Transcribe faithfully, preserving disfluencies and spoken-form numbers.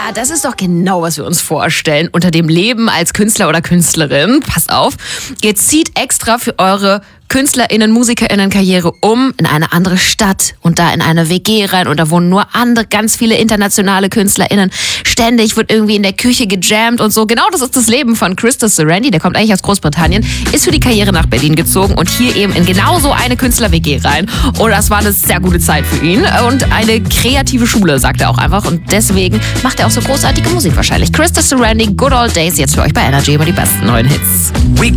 Ja, das ist doch genau, was wir uns vorstellen unter dem Leben als Künstler oder Künstlerin. Pass auf, ihr zieht extra für eure KünstlerInnen, MusikerInnen-Karriere um in eine andere Stadt und da in eine W G rein und da wohnen nur andere, ganz viele internationale KünstlerInnen. Ständig wird irgendwie in der Küche gejammt und so. Genau das ist das Leben von Christos Sarandí, der kommt eigentlich aus Großbritannien, ist für die Karriere nach Berlin gezogen und hier eben in genau so eine Künstler-W G rein. Und das war eine sehr gute Zeit für ihn und eine kreative Schule, sagt er auch einfach. Und deswegen macht er auch so großartige Musik wahrscheinlich. Christos Sarandí, Good Old Days, jetzt für euch bei Energy, immer die besten neuen Hits. We